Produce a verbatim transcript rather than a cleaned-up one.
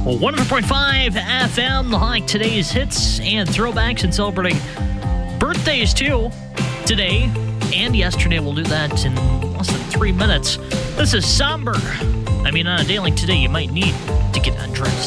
one hundred point five F M, like today's hits and throwbacks, and celebrating birthdays too today and yesterday. We'll do that in less than three minutes. This is Somber. I mean, on a day like today, you might need to get undressed.